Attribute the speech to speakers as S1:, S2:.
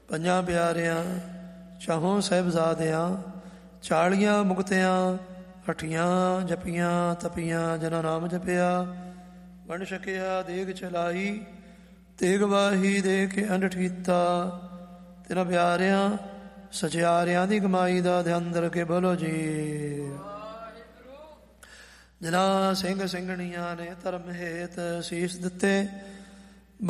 S1: ਪੰਜਾਂ ਪਿਆਰਿਆਂ ਚਾਹੋਂ ਸਾਹਿਬਜ਼ਾਦਿਆਂ, 40 ਮੁਕਤਿਆਂ, 8 ਜਪੀਆਂ ਤਪੀਆਂ, ਜਿਨ੍ਹਾਂ ਨਾਮ ਜਪਿਆ ਵੰਡ ਛਕਿਆ ਦੇਗ ਚਲਾਈ, ਤੇਗ ਵਾਹੀ ਦੇ ਕੇ ਅੰਡ ਠੀਤਾ। ਤਿੰਨਾਂ ਪਿਆਰਿਆਂ ਸਚਿਆਰਿਆਂ ਦੀ ਕਮਾਈ ਦਾ ਧਿਆਨ ਕਰਕੇ ਬੋਲੋ ਜੀ। ਜਿਨ੍ਹਾਂ ਸਿੰਘ ਸਿੰਘਣੀਆਂ ਨੇ ਧਰਮ ਹੇਤ ਸੀਸ ਦਿੱਤੇ,